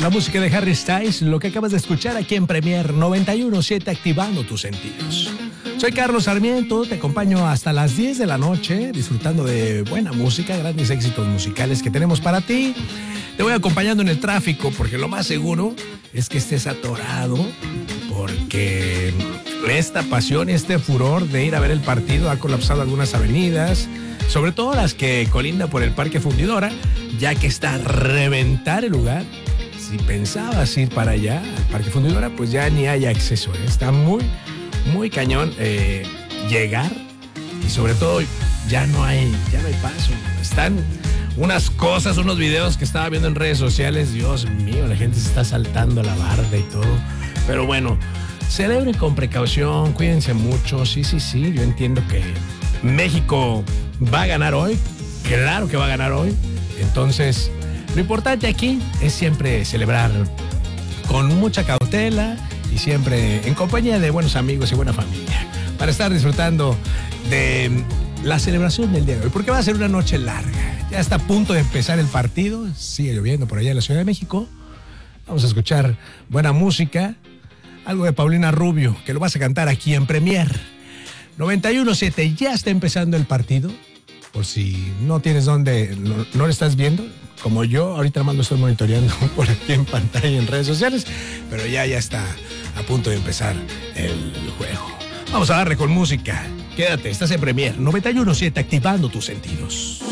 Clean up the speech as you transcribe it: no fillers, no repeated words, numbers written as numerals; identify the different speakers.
Speaker 1: la música de Harry Styles, lo que acabas de escuchar aquí en Premier 91.7, activando tus sentidos. Soy Carlos Sarmiento, te acompaño hasta las 10 de la noche, disfrutando de buena música, grandes éxitos musicales que tenemos para ti. Te voy acompañando en el tráfico, porque lo más seguro es que estés atorado, porque esta pasión y este furor de ir a ver el partido ha colapsado algunas avenidas, sobre todo las que colindan por el Parque Fundidora, ya que está a reventar el lugar. Si pensabas ir para allá, al Parque Fundidora, pues ya ni hay acceso. Está muy cañón llegar, y sobre todo ya no hay paso. Están unas cosas, unos videos que estaba viendo en redes sociales. Dios mío, la gente se está saltando la barda y todo. Pero bueno, celebren con precaución, cuídense mucho. Sí, yo entiendo que México va a ganar hoy. Claro que va a ganar hoy. Entonces, lo importante aquí es siempre celebrar con mucha cautela y siempre en compañía de buenos amigos y buena familia, para estar disfrutando de la celebración del día de hoy, porque va a ser una noche larga. Ya está a punto de empezar el partido, sigue lloviendo por allá en la Ciudad de México. Vamos a escuchar buena música, algo de Paulina Rubio, que lo vas a cantar aquí en Premier 91.7. Ya está empezando el partido, por si no tienes dónde, no lo estás viendo, como yo, ahorita nomás lo estoy monitoreando por aquí en pantalla y en redes sociales, pero ya está a punto de empezar el juego. Vamos a darle con música. Quédate, estás en Premier 91.7, activando tus sentidos.